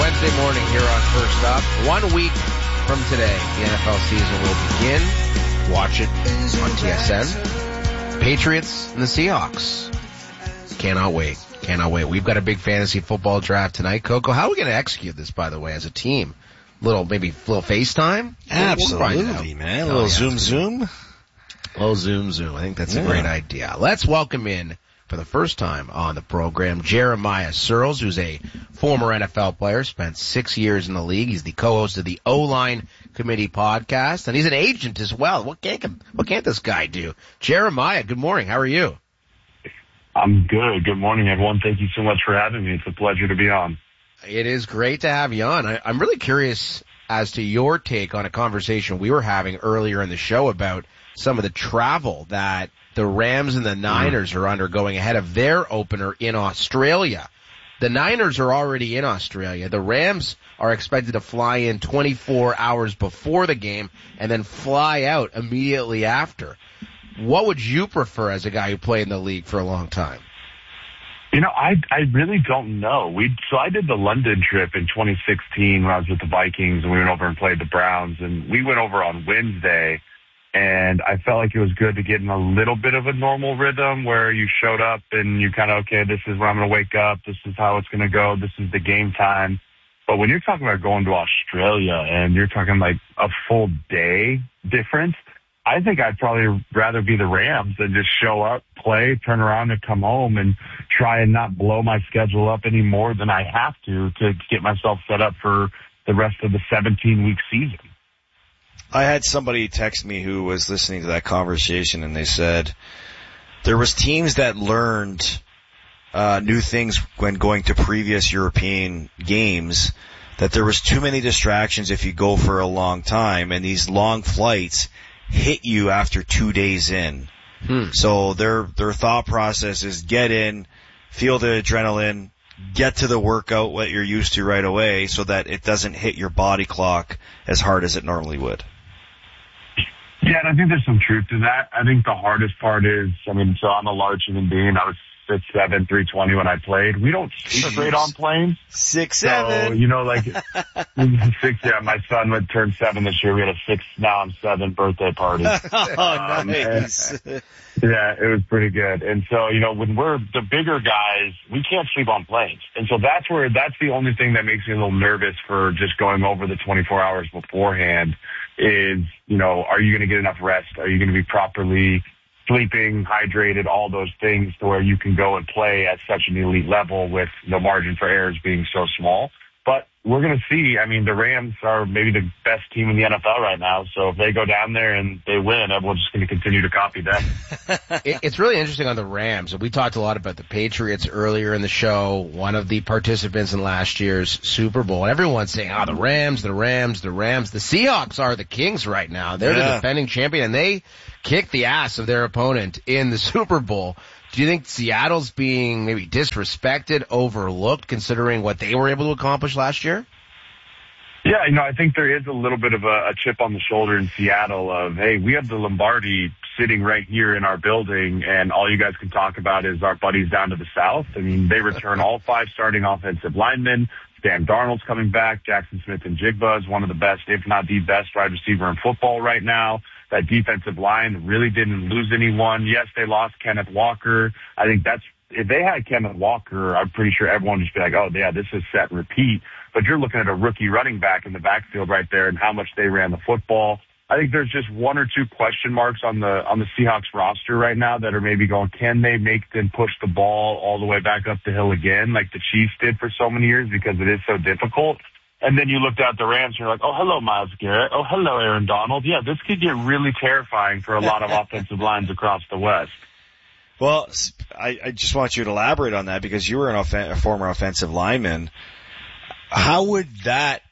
Wednesday morning here on First Up. 1 week from today, the NFL season will begin. Watch it on TSN. Patriots and the Seahawks. Cannot wait. Cannot wait. We've got a big fantasy football draft tonight. Coco, how are we going to execute this, by the way, as a team? Maybe a little FaceTime? Absolutely, man. A little zoom. A little zoom. I think that's a great idea. Let's welcome in, for the first time on the program, Jeremiah Searles, who's a former NFL player, spent 6 years in the league. He's the co-host of the O-Line Committee podcast, and he's an agent as well. What can't this guy do? Jeremiah, good morning. How are you? I'm good. Good morning, everyone. Thank you so much for having me. It's a pleasure to be on. It is great to have you on. I'm really curious as to your take on a conversation we were having earlier in the show about some of the travel that the Rams and the Niners are undergoing ahead of their opener in Australia. The Niners are already in Australia. The Rams are expected to fly in 24 hours before the game and then fly out immediately after. What would you prefer as a guy who played in the league for a long time? I really don't know. So I did the London trip in 2016 when I was with the Vikings, and we went over and played the Browns, and we went over on Wednesday. And I felt like it was good to get in a little bit of a normal rhythm where you showed up and you kind of, okay, this is where I'm going to wake up. This is how it's going to go. This is the game time. But when you're talking about going to Australia and you're talking like a full day difference, I think I'd probably rather be the Rams than just show up, play, turn around and come home and try and not blow my schedule up any more than I have to get myself set up for the rest of the 17-week season. I had somebody text me who was listening to that conversation, and they said there was teams that learned new things when going to previous European games, that there was too many distractions if you go for a long time, and these long flights hit you after 2 days in. So their thought process is get in, feel the adrenaline, get to the workout what you're used to right away so that it doesn't hit your body clock as hard as it normally would. Yeah, and I think there's some truth to that. I think the hardest part is, so I'm a large human being. I was 6'7", 320 when I played. We don't sleep great on planes. 6'7". So, 6, yeah, my son would turn 7 this year. We had a 6, now I'm 7 birthday party. Oh, nice. Yeah, it was pretty good. And so, when we're the bigger guys, we can't sleep on planes. And so that's the only thing that makes me a little nervous for just going over the 24 hours beforehand is, are you going to get enough rest? Are you going to be properly sleeping, hydrated, all those things to where you can go and play at such an elite level with the margin for errors being so small? But we're going to see. The Rams are maybe the best team in the NFL right now. So if they go down there and they win, everyone's just going to continue to copy them. It's really interesting on the Rams. We talked a lot about the Patriots earlier in the show, one of the participants in last year's Super Bowl. And everyone's saying, the Rams. The Seahawks are the kings right now. They're the defending champion, and they kicked the ass of their opponent in the Super Bowl. Do you think Seattle's being maybe disrespected, overlooked, considering what they were able to accomplish last year? Yeah, I think there is a little bit of a chip on the shoulder in Seattle of, hey, we have the Lombardi sitting right here in our building, and all you guys can talk about is our buddies down to the south. They return all 5 starting offensive linemen. Sam Darnold's coming back. Jackson Smith-Njigba is one of the best, if not the best, wide receiver in football right now. That defensive line really didn't lose anyone. Yes, they lost Kenneth Walker. I think if they had Kenneth Walker, I'm pretty sure everyone would just be like, oh, yeah, this is set and repeat. But you're looking at a rookie running back in the backfield right there and how much they ran the football. I think there's just 1 or 2 question marks on the Seahawks roster right now that are maybe going, can they make them push the ball all the way back up the hill again like the Chiefs did for so many years because it is so difficult? And then you looked at the Rams and you're like, oh, hello, Myles Garrett. Oh, hello, Aaron Donald. Yeah, this could get really terrifying for a lot of offensive lines across the West. Well, I just want you to elaborate on that because you were a former offensive lineman. How would that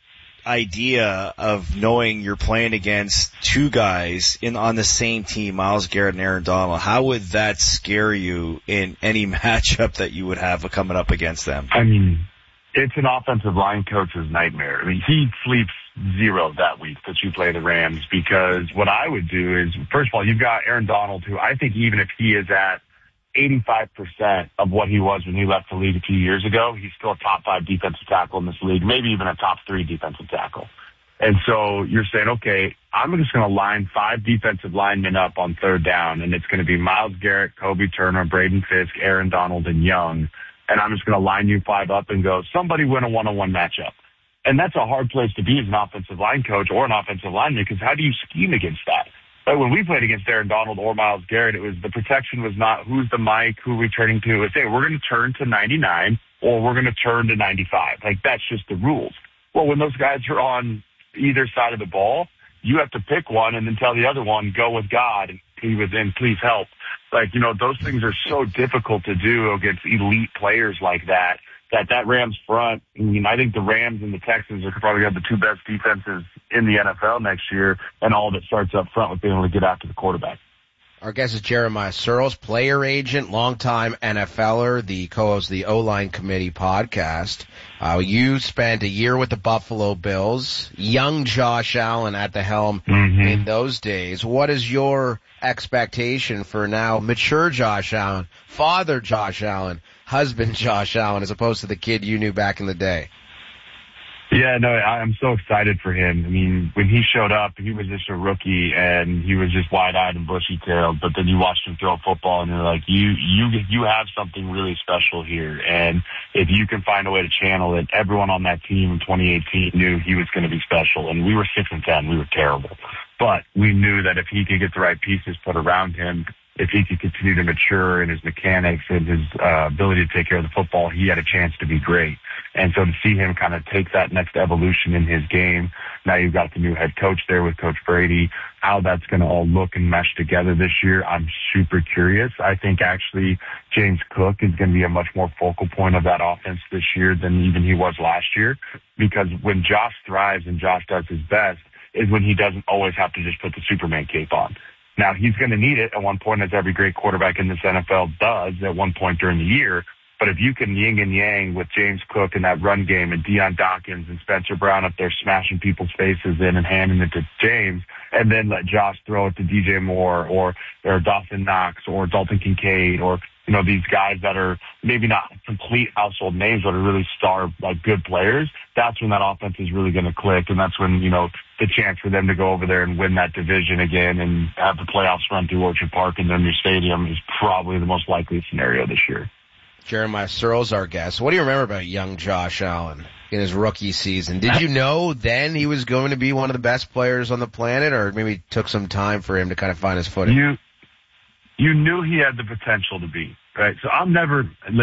idea of knowing you're playing against 2 guys on the same team, Myles Garrett and Aaron Donald, how would that scare you in any matchup that you would have coming up against them? It's an offensive line coach's nightmare. He sleeps 0 that week that you play the Rams because what I would do is, first of all, you've got Aaron Donald, who I think even if he is at 85% of what he was when he left the league a few years ago. He's still a top 5 defensive tackle in this league, maybe even a top 3 defensive tackle. And so you're saying, okay, I'm just going to line 5 defensive linemen up on third down, and it's going to be Myles Garrett, Kobe Turner, Braden Fisk, Aaron Donald, and Young. And I'm just going to line you 5 up and go, somebody win a one-on-one matchup. And that's a hard place to be as an offensive line coach or an offensive lineman, because how do you scheme against that? Like when we played against Aaron Donald or Myles Garrett, it was the protection was not who's the mic, who we're turning to. It's, hey, we're going to turn to 99 or we're going to turn to 95. Like that's just the rules. Well, when those guys are on either side of the ball, you have to pick one and then tell the other one, go with God and be within, please help. Like, you know, those things are so difficult to do against elite players like that Rams front. I mean, I think the Rams and the Texans are probably have the 2 best defenses in the NFL next year, and all of it starts up front with being able to get after the quarterback. Our guest is Jeremiah Sirles, player agent, longtime NFLer, the co-host of the O-Line Committee podcast. You spent a year with the Buffalo Bills, young Josh Allen at the helm in those days. What is your expectation for now mature Josh Allen, father Josh Allen, husband Josh Allen, as opposed to the kid you knew back in the day? Yeah, no, I'm so excited for him. I mean, when he showed up, he was just a rookie and he was just wide-eyed and bushy-tailed, but then you watched him throw a football and you're like, you have something really special here. And if you can find a way to channel it, everyone on that team in 2018 knew he was going to be special. And we were 6-10. We were terrible. But we knew that if he could get the right pieces put around him, if he could continue to mature in his mechanics and his ability to take care of the football, he had a chance to be great. And so to see him kind of take that next evolution in his game, now you've got the new head coach there with Coach Brady, how that's going to all look and mesh together this year, I'm super curious. I think actually James Cook is going to be a much more focal point of that offense this year than even he was last year, because when Josh thrives and Josh does his best is when he doesn't always have to just put the Superman cape on. Now, he's going to need it at one point, as every great quarterback in this NFL does at one point during the year. But if you can yin and yang with James Cook in that run game and Deion Dawkins and Spencer Brown up there smashing people's faces in and handing it to James, and then let Josh throw it to DJ Moore or Dawson Knox or Dalton Kincaid or, you know, these guys that are maybe not complete household names, but are really star, like, good players, that's when that offense is really going to click. And that's when, you know, the chance for them to go over there and win that division again and have the playoffs run through Orchard Park and their new stadium is probably the most likely scenario this year. Jeremiah Sirles, our guest. What do you remember about young Josh Allen in his rookie season? Did you know then he was going to be one of the best players on the planet, or maybe it took some time for him to kind of find his footing? You knew he had the potential to be, right? So I never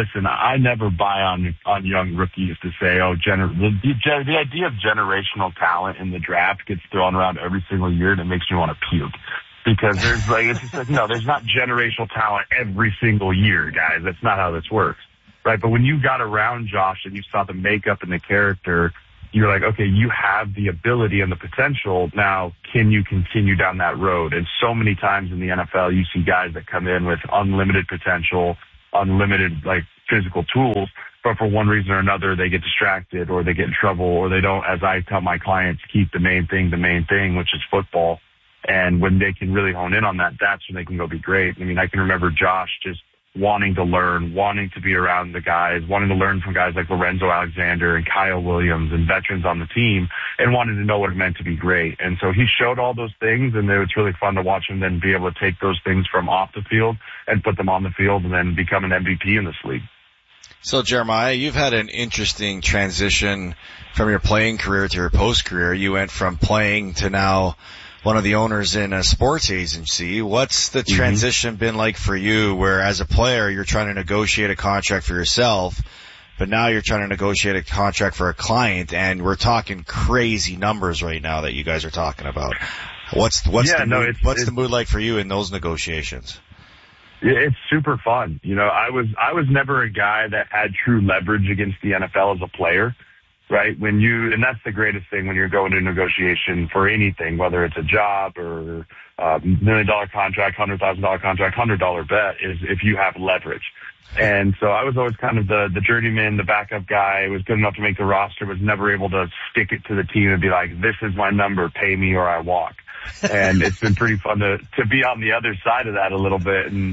buy on young rookies to say, the idea of generational talent in the draft gets thrown around every single year and it makes me want to puke. Because there's not generational talent every single year, guys. That's not how this works, right? But when you got around Josh and you saw the makeup and the character, you're like, okay, you have the ability and the potential. Now, can you continue down that road? And so many times in the NFL, you see guys that come in with unlimited potential, unlimited, like, physical tools, but for one reason or another, they get distracted or they get in trouble or they don't, as I tell my clients, keep the main thing, which is football. And when they can really hone in on that, that's when they can go be great. I mean, I can remember Josh just wanting to learn, wanting to be around the guys, wanting to learn from guys like Lorenzo Alexander and Kyle Williams and veterans on the team, and wanting to know what it meant to be great. And so he showed all those things, and it was really fun to watch him then be able to take those things from off the field and put them on the field and then become an MVP in this league. So, Jeremiah, you've had an interesting transition from your playing career to your post-career. You went from playing to now one of the owners in a sports agency. What's the transition been like for you, where as a player you're trying to negotiate a contract for yourself, but now you're trying to negotiate a contract for a client, and we're talking crazy numbers right now that you guys are talking about. What's the mood like for you in those negotiations? It's super fun. You know, I was never a guy that had true leverage against the NFL as a player. Right? And that's the greatest thing when you're going to negotiation for anything, whether it's a job or $1 million contract, $100,000 contract, $100 bet, is if you have leverage. And so I was always kind of the journeyman, the backup guy, was good enough to make the roster, was never able to stick it to the team and be like, this is my number, pay me or I walk. And it's been pretty fun to be on the other side of that a little bit and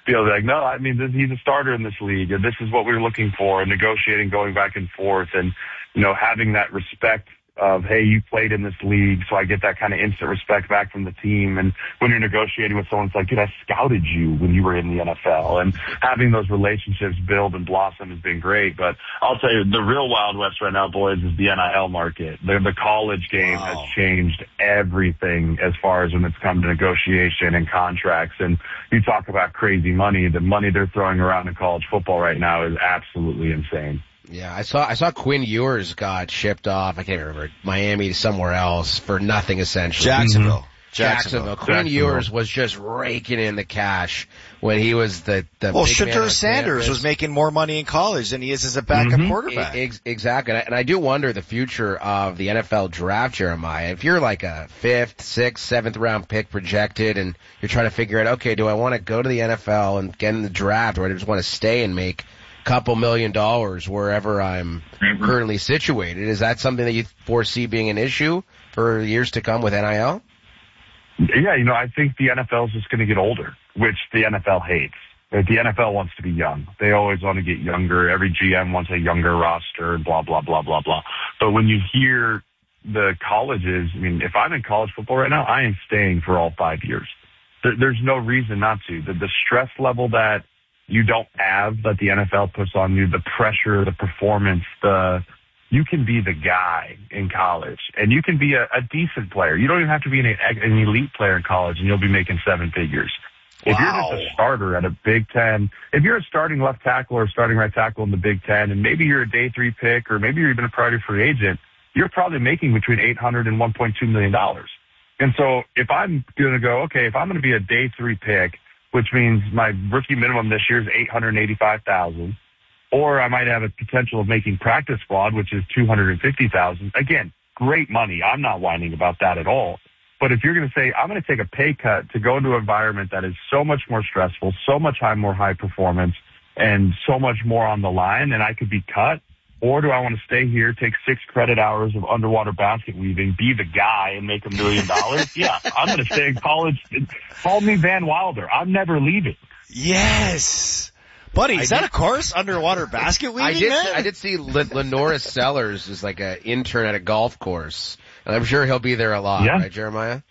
be able to be like, no, I mean, he's a starter in this league, and this is what we're looking for, and negotiating, going back and forth, and, you know, having that respect of, hey, you played in this league, so I get that kind of instant respect back from the team. And when you're negotiating with someone, it's like, dude, I scouted you when you were in the NFL. And having those relationships build and blossom has been great. But I'll tell you, the real Wild West right now, boys, is the NIL market. The college game has changed everything as far as when it's come to negotiation and contracts. And you talk about crazy money. The money they're throwing around in college football right now is absolutely insane. Yeah, I saw Quinn Ewers got shipped off. I can't remember, Miami to somewhere else for nothing essentially. Jacksonville. Quinn Ewers was just raking in the cash when he was the well, big man Shadur Sanders was making more money in college than he is as a backup quarterback. Exactly. And I do wonder the future of the NFL draft, Jeremiah. If you're like a 5th, 6th, 7th round pick projected and you're trying to figure out, okay, do I want to go to the NFL and get in the draft, or do I just want to stay and make couple $1 million wherever I'm currently situated? Is that something that you foresee being an issue for years to come with NIL? Yeah, you know, I think the NFL is just going to get older, which the NFL hates. The NFL wants to be young. They always want to get younger. Every GM wants a younger roster, blah, blah, blah, blah, blah. But when you hear the colleges, I mean, if I'm in college football right now, I am staying for all 5 years. There's no reason not to. The stress level that you don't have that the NFL puts on you, the pressure, the performance, you can be the guy in college, and you can be a decent player. You don't even have to be an elite player in college, and you'll be making 7 figures. Wow. If you're just a starter at a Big Ten, if you're a starting left tackle or starting right tackle in the Big Ten, and maybe you're a day 3 pick, or maybe you're even a priority free agent, you're probably making between $800 and $1.2 million. And so if I'm going to go, okay, if I'm going to be a day 3 pick, which means my rookie minimum this year is $885,000, or I might have a potential of making practice squad, which is $250,000. Again, great money. I'm not whining about that at all. But if you're going to say, I'm going to take a pay cut to go into an environment that is so much more stressful, so much more high performance, and so much more on the line, and I could be cut, or do I want to stay here, take 6 credit hours of underwater basket weaving, be the guy, and make $1 million? Yeah, I'm going to stay in college. Call me Van Wilder. I'm never leaving. Yes. Buddy, is that a course, underwater basket weaving, I did see Lenora Sellers is like an intern at a golf course, and I'm sure he'll be there a lot, right, Jeremiah?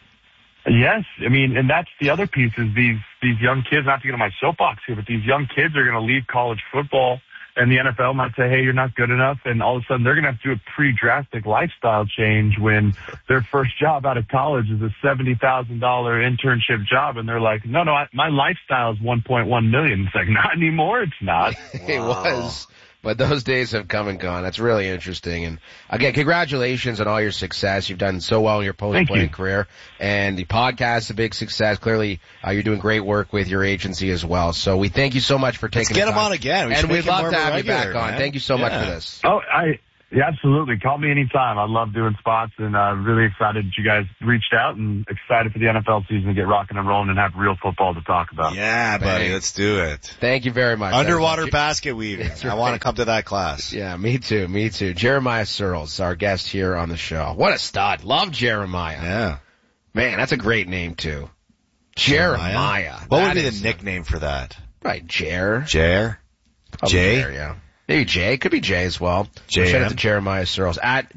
Yes. I mean, and that's the other piece is these young kids, not to get on my soapbox here, but these young kids are going to leave college football, and the NFL might say, hey, you're not good enough, and all of a sudden they're going to have to do a pretty drastic lifestyle change when their first job out of college is a $70,000 internship job, and they're like, no, my lifestyle is $1.1 million. It's like, not anymore, it's not. It was. But those days have come and gone. That's really interesting. And again, congratulations on all your success. You've done so well in your post-playing career. And the podcast is a big success. Clearly, you're doing great work with your agency as well. So we thank you so much for taking the time. Let's get him on again. And we'd love to have you back on. Thank you so much for this. Oh, yeah, absolutely. Call me anytime. I love doing spots, and really excited that you guys reached out, and excited for the NFL season to get rocking and rolling and have real football to talk about. Yeah, buddy, let's do it. Thank you very much. Underwater basket weaving. Right. I want to come to that class. Yeah, me too. Jeremiah Searles, our guest here on the show. What a stud. Love Jeremiah. Yeah. Man, that's a great name too. Jeremiah. What would be the nickname for that? Right, Jer. Jay? Jer, yeah. Maybe Jay. Could be Jay as well. Shout out to Jeremiah Searles. At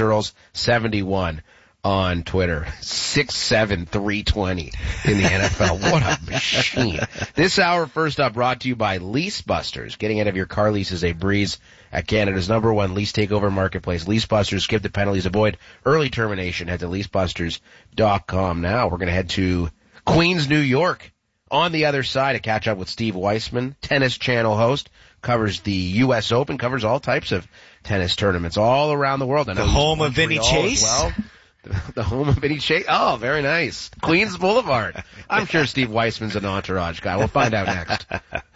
JSearles71 on Twitter. 6'7", 320 in the NFL. What a machine. This hour, first up, brought to you by Lease Busters. Getting out of your car lease is a breeze at Canada's #1 lease takeover marketplace. Lease Busters, skip the penalties, avoid early termination. Head to leasebusters.com now. We're going to head to Queens, New York. On the other side, to catch up with Steve Weissman, Tennis Channel host, covers the U.S. Open, covers all types of tennis tournaments all around the world. The home of Vinny Chase? Well. The home of Vinny Chase? Oh, very nice. Queens Boulevard. I'm sure Steve Weissman's an entourage guy. We'll find out next.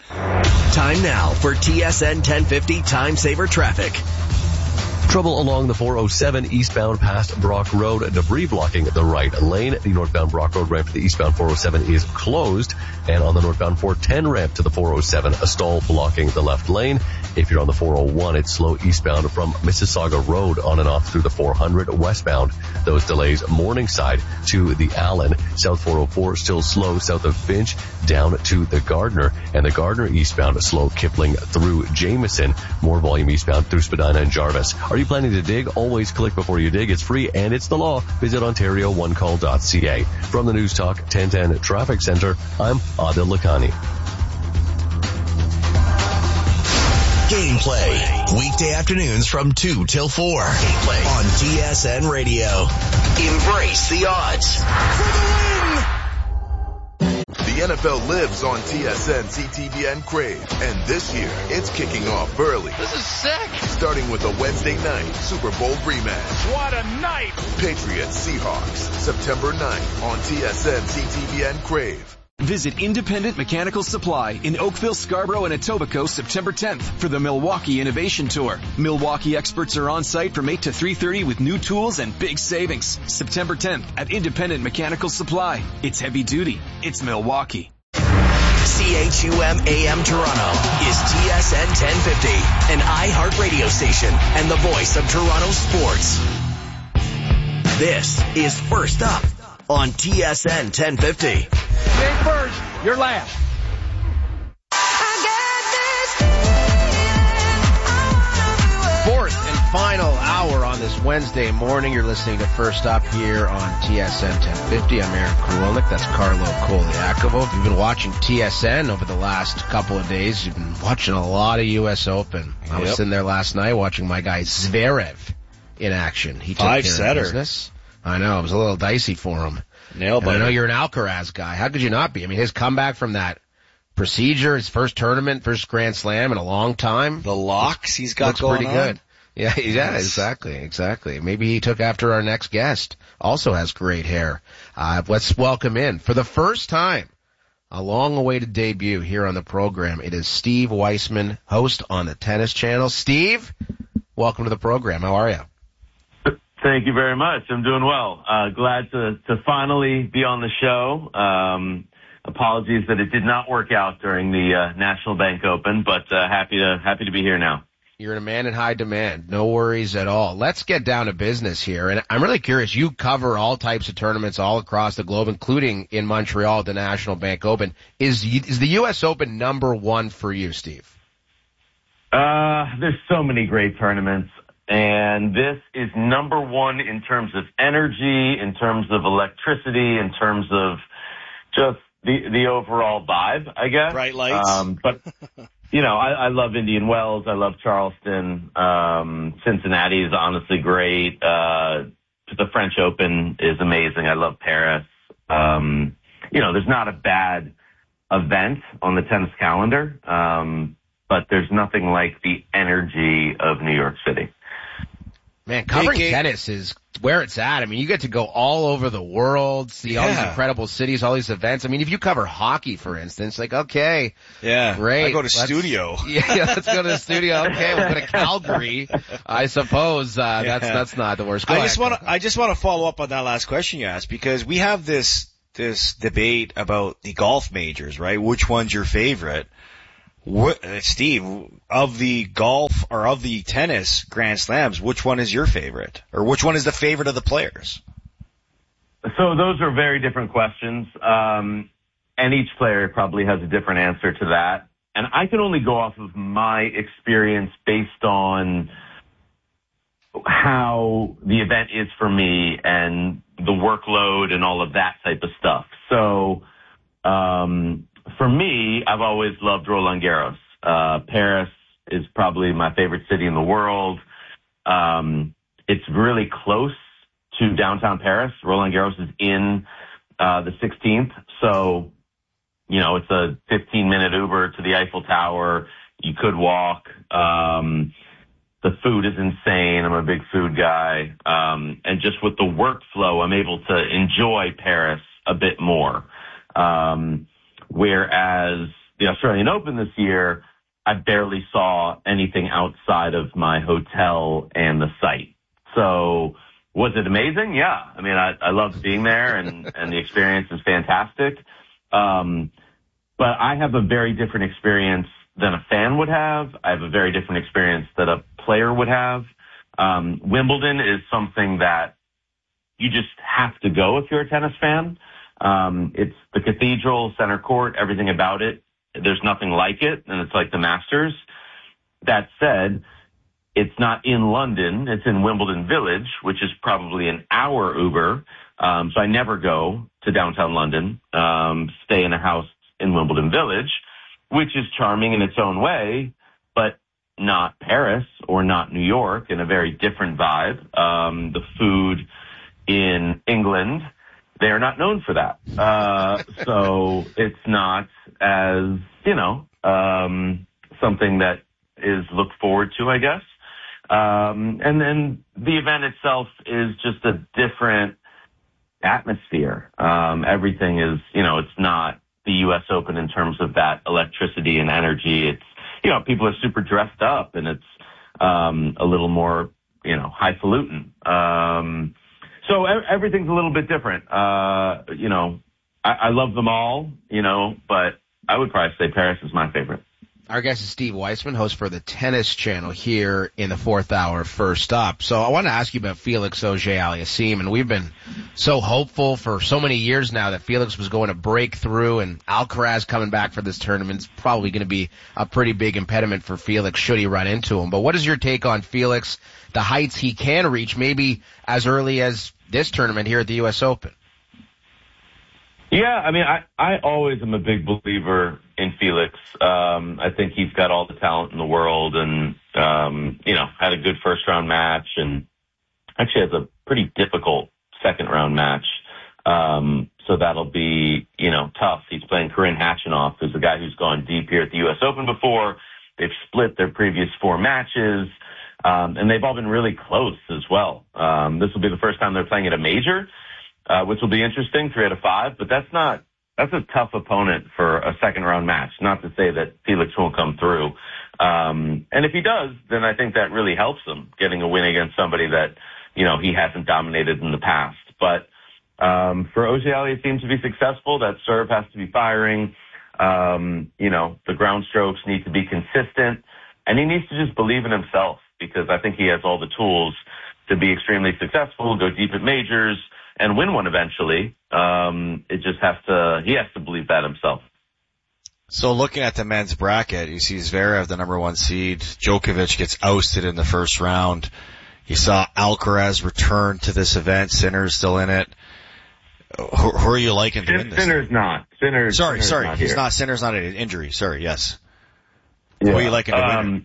Time now for TSN 1050 Time Saver Traffic. Trouble along the 407 eastbound past Brock Road. Debris blocking the right lane. The northbound Brock Road ramp to the eastbound 407 is closed. And on the northbound 410 ramp to the 407, a stall blocking the left lane. If you're on the 401, it's slow eastbound from Mississauga Road on and off through the 400 westbound. Those delays Morningside to the Allen. South 404 still slow south of Finch down to the Gardner, and the Gardner eastbound slow Kipling through Jameson. More volume eastbound through Spadina and Jarvis. Are you planning to dig? Always click before you dig. It's free and it's the law. Visit OntarioOneCall.ca. From the News Talk 1010 Traffic Center, I'm Adil Lakhani. Gameplay. Weekday afternoons from 2 till 4. Gameplay on TSN Radio. Embrace the odds. For the win! The NFL lives on TSN, CTVN Crave. And this year, it's kicking off early. This is sick. Starting with a Wednesday night Super Bowl rematch. What a night. Patriots Seahawks, September 9th on TSN, CTVN Crave. Visit Independent Mechanical Supply in Oakville, Scarborough, and Etobicoke September 10th for the Milwaukee Innovation Tour. Milwaukee experts are on site from 8 to 3:30 with new tools and big savings. September 10th at Independent Mechanical Supply. It's heavy duty. It's Milwaukee. CHUM AM Toronto is TSN 1050, an iHeart radio station and the voice of Toronto sports. This is First Up on TSN 1050. You ain't first, you're last. Fourth and final hour on this Wednesday morning. You're listening to First Up here on TSN 1050. I'm Aaron Korolnik. That's Carlo Koliakovo. If you've been watching TSN over the last couple of days, you've been watching a lot of U.S. Open. I was sitting there last night watching my guy Zverev in action. He took care of business. I know, it was a little dicey for him. Nail biter. I know you're an Alcaraz guy. How could you not be? I mean, his comeback from that procedure, his first tournament, first Grand Slam in a long time. The locks he's got looks going pretty on. good. Yeah, exactly. Maybe he took after our next guest. Also has great hair. Let's welcome in for the first time a long-awaited debut here on the program. It is Steve Weissman, host on the Tennis Channel. Steve, welcome to the program. How are you? Thank you very much. I'm doing well. Glad to finally be on the show. Apologies that it did not work out during the National Bank Open, but happy to be here now. You're a man in high demand. No worries at all. Let's get down to business here. And I'm really curious. You cover all types of tournaments all across the globe, including in Montreal, the National Bank Open. Is the U.S. Open number one for you, Steve? There's so many great tournaments. And this is number one in terms of energy, in terms of electricity, in terms of just the overall vibe, I guess. Bright lights. But, you know, I love Indian Wells. I love Charleston. Cincinnati is honestly great. The French Open is amazing. I love Paris. You know, there's not a bad event on the tennis calendar. But there's nothing like the energy of New York City. Man, covering tennis is where it's at. I mean, you get to go all over the world, see all these incredible cities, all these events. I mean, if you cover hockey, for instance, like, okay, great. I go to studio. Yeah, let's go to the studio. Okay, we'll go to Calgary. I suppose, that's not the worst. I just want to follow up on that last question you asked, because we have this debate about the golf majors, right? Which one's your favorite? Steve, of the golf or of the tennis Grand Slams, which one is your favorite? Or which one is the favorite of the players? So those are very different questions. And each player probably has a different answer to that. And I can only go off of my experience based on how the event is for me and the workload and all of that type of stuff. So, for me, I've always loved Roland Garros. Paris is probably my favorite city in the world. It's really close to downtown Paris. Roland Garros is in the 16th. So, you know, it's a 15-minute Uber to the Eiffel Tower. You could walk. The food is insane. I'm a big food guy. And just with the workflow, I'm able to enjoy Paris a bit more. Whereas the Australian Open this year, I barely saw anything outside of my hotel and the site. So was it amazing? Yeah. I mean, I loved being there and the experience is fantastic. But I have a very different experience than a fan would have. I have a very different experience that a player would have. Wimbledon is something that you just have to go if you're a tennis fan. It's the cathedral, center court, everything about it. There's nothing like it, and it's like the Masters. That said, it's not in London. It's in Wimbledon Village, which is probably an hour Uber. So I never go to downtown London, stay in a house in Wimbledon Village, which is charming in its own way, but not Paris or not New York, in a very different vibe. The food in England, they are not known for that. So it's not as, something that is looked forward to, I guess. And then the event itself is just a different atmosphere. Everything is, it's not the U.S. Open in terms of that electricity and energy. It's, people are super dressed up, and it's a little more, highfalutin. So everything's a little bit different. I love them all, but I would probably say Paris is my favorite. Our guest is Steve Weissman, host for the Tennis Channel here in the fourth hour, First Up. So I want to ask you about Felix Auger-Aliassime, and we've been so hopeful for so many years now that Felix was going to break through, and Alcaraz coming back for this tournament is probably going to be a pretty big impediment for Felix should he run into him. But what is your take on Felix, the heights he can reach, maybe as early as this tournament here at the U.S. Open? Yeah, I always am a big believer in Felix. I think he's got all the talent in the world, and, had a good first round match, and actually has a pretty difficult second round match. So that'll be, tough. He's playing Karen Khachanov, who's a guy who's gone deep here at the U.S. Open before. They've split their previous 4 matches, and they've all been really close as well. This will be the first time they're playing at a major, which will be interesting, 3 out of 5, but that's a tough opponent for a second round match. Not to say that Felix won't come through. And if he does, then I think that really helps him getting a win against somebody that, he hasn't dominated in the past. But, for Auger-Aliassime to be successful, that serve has to be firing. The ground strokes need to be consistent, and he needs to just believe in himself, because I think he has all the tools to be extremely successful, go deep at majors, and win one eventually. He has to believe that himself. So looking at the men's bracket, you see Zverev, the number 1 seed. Djokovic gets ousted in the first round. You saw Alcaraz return to this event. Sinner's still in it. Who are you liking to win this? Sinner's not. Sorry. Not He's here. not. Sinner's not an injury. Sorry. Yes. Yeah. Who are you liking to win?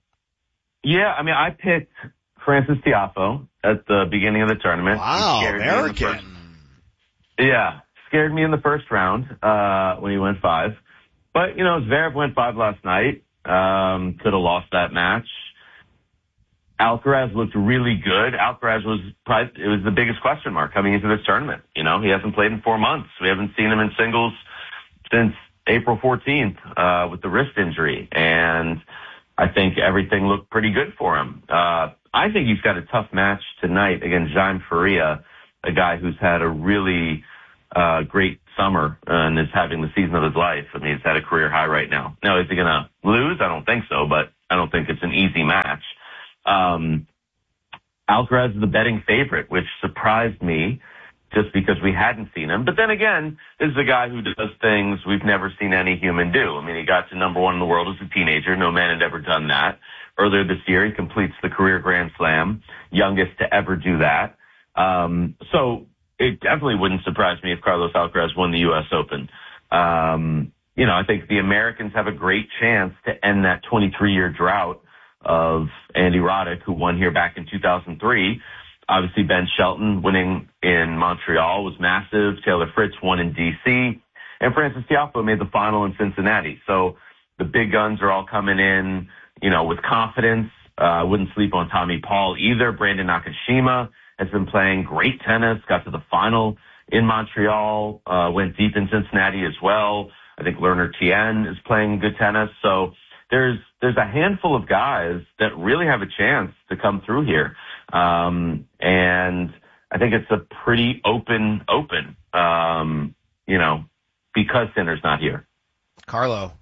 I picked Francis Tiafoe at the beginning of the tournament. Wow, American. Scared me in the first round when he went 5. But, Zverev went 5 last night. Could have lost that match. Alcaraz looked really good. Alcaraz was the biggest question mark coming into this tournament. He hasn't played in 4 months. We haven't seen him in singles since April 14th with the wrist injury. And I think everything looked pretty good for him. I think he's got a tough match tonight against Jean Faria, a guy who's had a really great summer and is having the season of his life. He's had a career high right now. Now, is he going to lose? I don't think so, but I don't think it's an easy match. Alcaraz is the betting favorite, which surprised me just because we hadn't seen him. But then again, this is a guy who does things we've never seen any human do. He got to number 1 in the world as a teenager. No man had ever done that. Earlier this year, he completes the career Grand Slam, youngest to ever do that. So it definitely wouldn't surprise me if Carlos Alcaraz won the U.S. Open. I think the Americans have a great chance to end that 23-year drought of Andy Roddick, who won here back in 2003. Obviously, Ben Shelton winning in Montreal was massive. Taylor Fritz won in D.C. And Francis Tiafoe made the final in Cincinnati. So the big guns are all coming in, with confidence. I wouldn't sleep on Tommy Paul either. Brandon Nakashima has been playing great tennis, got to the final in Montreal, went deep in Cincinnati as well. I think Lerner Tien is playing good tennis. So there's a handful of guys that really have a chance to come through here. And I think it's a pretty open, because Sinner's not here. Carlo,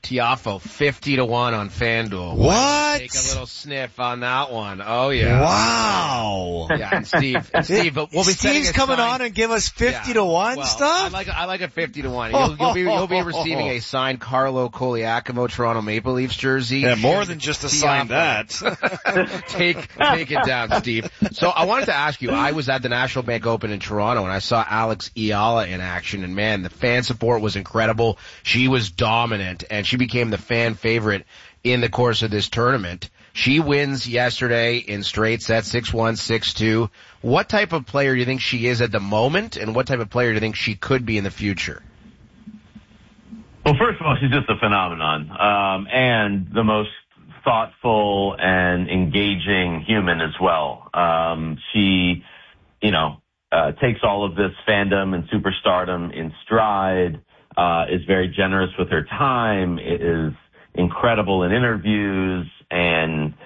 Tiafoe, 50-1 on FanDuel. What? Take a little sniff on that one. Oh yeah. Wow. Yeah, and Steve, but we'll be Steve's coming on and give us 50-1 stuff? I like a 50-1. You'll be receiving a signed Carlo Koliakovo Toronto Maple Leafs jersey. Yeah, more than just a sign that. Take it down, Steve. So I wanted to ask you, I was at the National Bank Open in Toronto and I saw Alex Iala in action, and man, the fan support was incredible. She was dominant and she became the fan favorite in the course of this tournament. She wins yesterday in straight sets, 6-1, 6-2. What type of player do you think she is at the moment, and what type of player do you think she could be in the future? Well, first of all, she's just a phenomenon, and the most thoughtful and engaging human as well. She, takes all of this fandom and superstardom in stride, is very generous with her time, is incredible in interviews, and,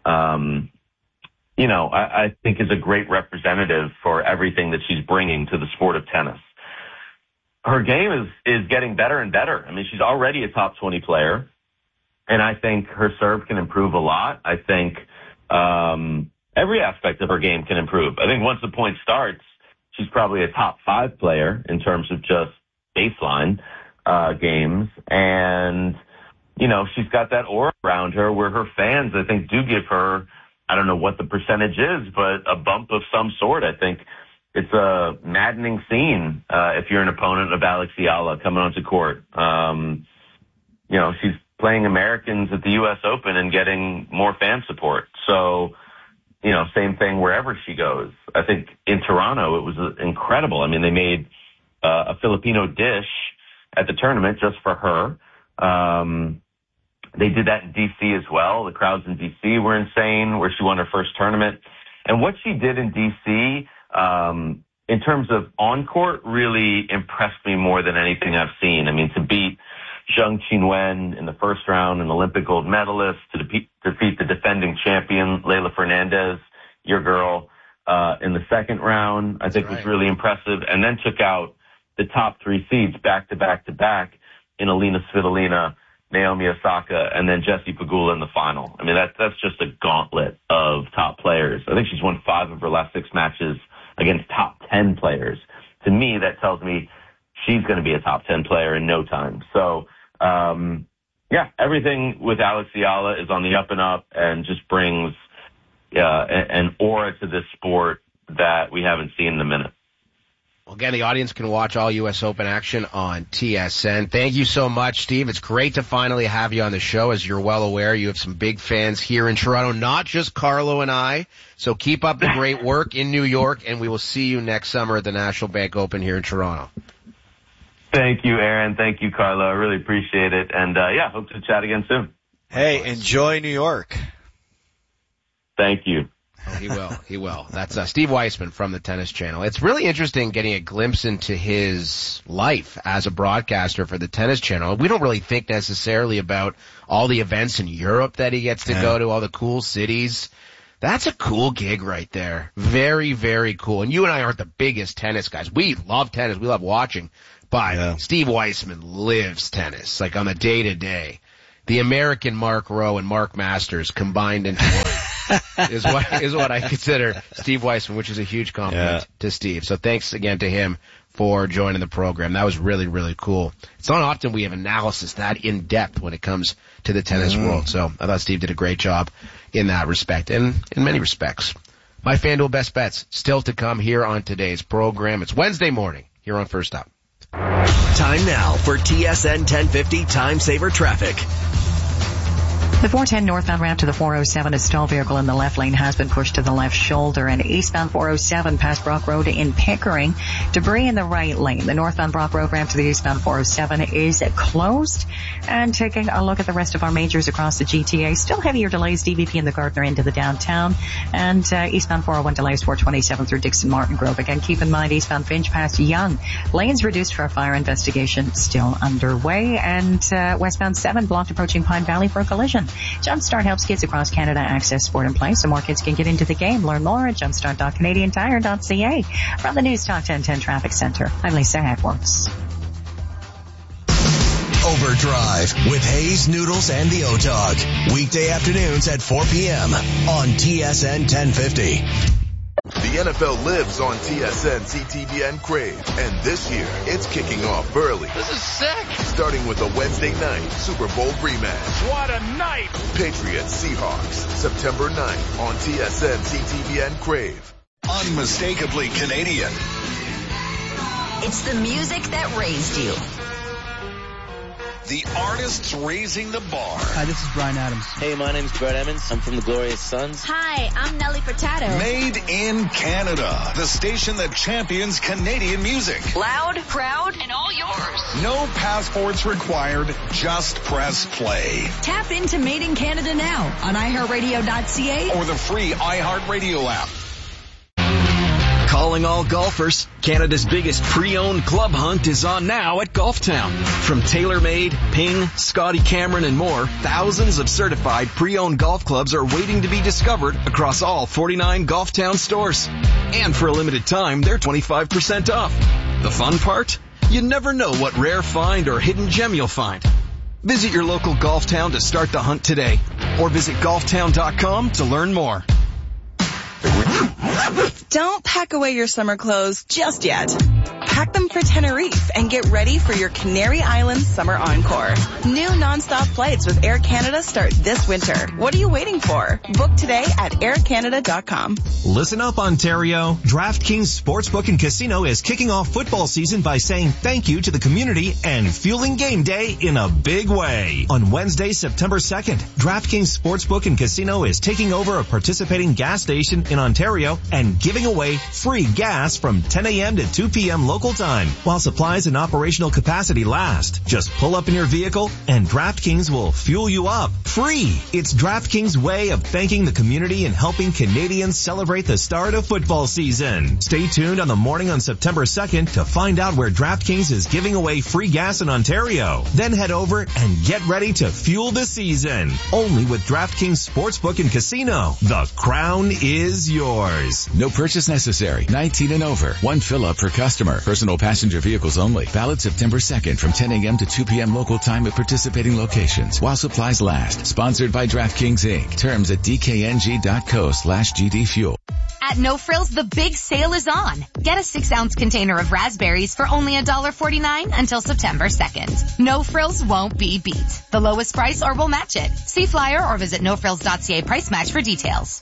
I think is a great representative for everything that she's bringing to the sport of tennis. Her game is getting better and better. I mean, she's already a top 20 player, and I think her serve can improve a lot. I think every aspect of her game can improve. I think once the point starts, she's probably a top 5 player in terms of just baseline games. And, she's got that aura around her where her fans, I think, do give her, I don't know what the percentage is, but a bump of some sort. I think it's a maddening scene if you're an opponent of Alex Iala coming onto court. She's playing Americans at the U.S. Open and getting more fan support. So, same thing wherever she goes. I think in Toronto it was incredible. I mean, they made a Filipino dish at the tournament just for her. They did that in D.C. as well. The crowds in D.C. were insane, where she won her first tournament. And what she did in D.C., in terms of on-court, really impressed me more than anything I've seen. I mean, to beat Zheng Qinwen in the first round, an Olympic gold medalist, to defeat the defending champion, Leylah Fernandez, your girl, in the second round, I think was really impressive. And then took out the top 3 seeds back to back in Alina Svitolina, Naomi Osaka, and then Jessie Pegula in the final. I mean, that's just a gauntlet of top players. I think she's won 5 of her last 6 matches against top 10 players. To me, that tells me she's going to be a top 10 player in no time. So, everything with Alex Iala is on the up and up and just brings an aura to this sport that we haven't seen in a minute. Well, again, the audience can watch all U.S. Open action on TSN. Thank you so much, Steve. It's great to finally have you on the show. As you're well aware, you have some big fans here in Toronto, not just Carlo and I. So keep up the great work in New York, and we will see you next summer at the National Bank Open here in Toronto. Thank you, Aaron. Thank you, Carlo. I really appreciate it. And, hope to chat again soon. Hey, enjoy New York. Thank you. Oh, he will. That's Steve Weissman from the Tennis Channel. It's really interesting getting a glimpse into his life as a broadcaster for the Tennis Channel. We don't really think necessarily about all the events in Europe that he gets to go to, all the cool cities. That's a cool gig right there. Very, very cool. And you and I aren't the biggest tennis guys. We love tennis. We love watching. But Steve Weissman lives tennis, like on the day-to-day. The American Mark Rowe and Mark Masters combined into one is what I consider Steve Weissman, which is a huge compliment to Steve. So thanks again to him for joining the program. That was really, really cool. It's not often we have analysis that in-depth when it comes to the tennis world. So I thought Steve did a great job in that respect, and in many respects. My FanDuel Best Bets still to come here on today's program. It's Wednesday morning here on First Up. Time now for TSN 1050 Time Saver Traffic. The 410 northbound ramp to the 407, a stalled vehicle in the left lane has been pushed to the left shoulder, and eastbound 407 past Brock Road in Pickering, debris in the right lane. The northbound Brock Road ramp to the eastbound 407 is closed. And taking a look at the rest of our majors across the GTA, still heavier delays DVP in the Gardner into the downtown, and eastbound 401 delays 427 through Dixon Martin Grove. Again, keep in mind eastbound Finch past Young, lanes reduced for a fire investigation still underway, and westbound 7 blocked approaching Pine Valley for a collision. Jumpstart helps kids across Canada access sport and play so more kids can get into the game. Learn more at jumpstart.canadiantire.ca. From the News Talk 1010 Traffic Center, I'm Lisa Edwards. Over Drive with Hayes, Noodles, and the O-Dog. Weekday afternoons at 4 p.m. on TSN 1050. The NFL lives on TSN, CTVN, Crave, and this year it's kicking off early. This is sick. Starting with a Wednesday night Super Bowl rematch. What a night. Patriots Seahawks, September 9th on TSN, CTVN, Crave. Unmistakably Canadian. It's the music that raised you. The artists raising the bar. Hi, this is Bryan Adams. Hey, my name's Brett Emmons. I'm from the Glorious Sons. Hi, I'm Nelly Furtado. Made in Canada. The station that champions Canadian music. Loud, proud, and all yours. No passports required. Just press play. Tap into Made in Canada now on iHeartRadio.ca or the free iHeartRadio app. Calling all golfers, Canada's biggest pre-owned club hunt is on now at Golftown. From TaylorMade, Ping, Scotty Cameron, and more, thousands of certified pre-owned golf clubs are waiting to be discovered across all 49 Golftown stores. And for a limited time, they're 25% off. The fun part? You never know what rare find or hidden gem you'll find. Visit your local Golftown to start the hunt today, or visit golftown.com to learn more. Don't pack away your summer clothes just yet. Pack them for Tenerife and get ready for your Canary Islands Summer Encore. New nonstop flights with Air Canada start this winter. What are you waiting for? Book today at aircanada.com. Listen up, Ontario. DraftKings Sportsbook and Casino is kicking off football season by saying thank you to the community and fueling game day in a big way. On Wednesday, September 2nd, DraftKings Sportsbook and Casino is taking over a participating gas station in Ontario and giving away free gas from 10 a.m. to 2 p.m. local time while supplies and operational capacity last. Just pull up in your vehicle and DraftKings will fuel you up free. It's DraftKings' way of thanking the community and helping Canadians celebrate the start of football season. Stay tuned on the morning on September 2nd to find out where DraftKings is giving away free gas in Ontario. Then head over and get ready to fuel the season. Only with DraftKings Sportsbook and Casino. The crown is yours. No purchase necessary. 19 and over. One fill-up per customer. Personal passenger vehicles only. Valid September 2nd from 10 a.m. to 2 p.m. local time at participating locations while supplies last. Sponsored by DraftKings Inc. Terms at dkng.co/GDfuel. At No Frills, the big sale is on. Get a 6-ounce container of raspberries for only $1.49 until September 2nd. No Frills won't be beat. The lowest price or we'll match it. See flyer or visit nofrills.ca price match for details.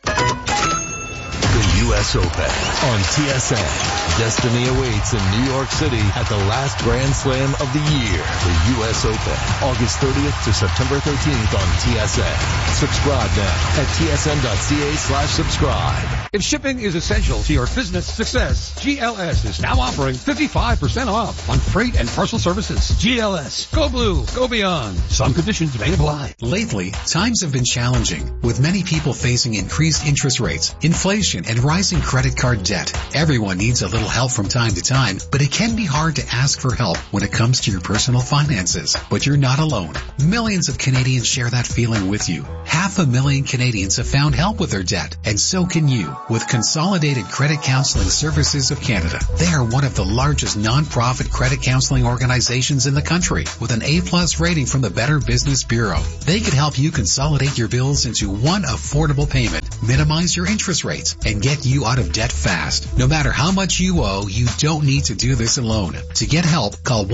The U.S. Open on TSN. Destiny awaits in New York City at the last Grand Slam of the year. The U.S. Open, August 30th to September 13th on TSN. Subscribe now at tsn.ca/subscribe. If shipping is essential to your business success, GLS is now offering 55% off on freight and parcel services. GLS. Go blue. Go beyond. Some conditions may apply. Lately, times have been challenging, with many people facing increased interest rates, inflation, and rising credit card debt. Everyone needs a little help from time to time, but it can be hard to ask for help when it comes to your personal finances. But you're not alone. Millions of Canadians share that feeling with you. 500,000 Canadians have found help with their debt, and so can you. With Consolidated Credit Counseling Services of Canada. They are one of the largest non-profit credit counseling organizations in the country, with an A+ rating from the Better Business Bureau. They could help you consolidate your bills into one affordable payment, minimize your interest rates, and get you out of debt fast. No matter how much you owe, you don't need to do this alone. To get help, call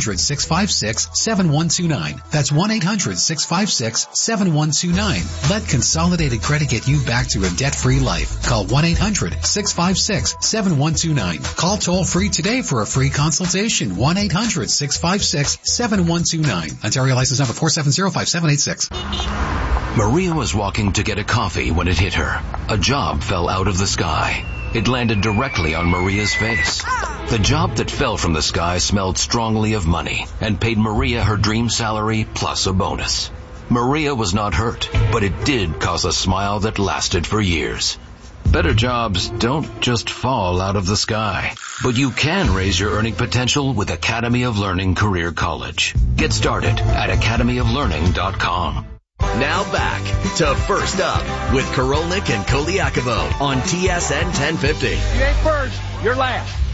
1-800-656-7129. That's 1-800-656-7129. Let Consolidated Credit get you back to a debt-free life. Call 1-800-656-7129. Call toll-free today for a free consultation. 1-800-656-7129. Ontario license number 4705786. Maria was walking to get a coffee when it hit her. A job fell out of the sky. It landed directly on Maria's face. The job that fell from the sky smelled strongly of money and paid Maria her dream salary plus a bonus. Maria was not hurt, but it did cause a smile that lasted for years. Better jobs don't just fall out of the sky, but you can raise your earning potential with Academy of Learning Career College. Get started at academyoflearning.com. Now back to First Up with Korolnik and Koliakovo on TSN 1050. You ain't first, you're last.